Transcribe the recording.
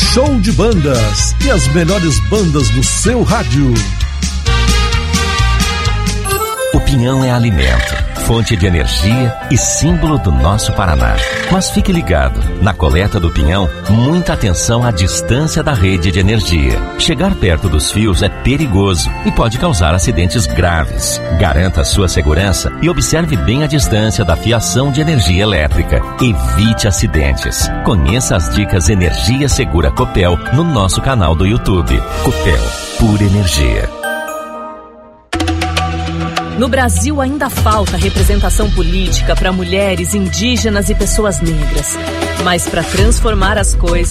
show de bandas e as melhores bandas do seu rádio. O pinhão é alimento, fonte de energia e símbolo do nosso Paraná. Mas fique ligado, na coleta do pinhão, muita atenção à distância da rede de energia. Chegar perto dos fios é perigoso e pode causar acidentes graves. Garanta a sua segurança e observe bem a distância da fiação de energia elétrica. Evite acidentes. Conheça as dicas Energia Segura Copel no nosso canal do YouTube. Copel, pura energia. No Brasil ainda falta representação política para mulheres, indígenas e pessoas negras. Mas para transformar as coisas,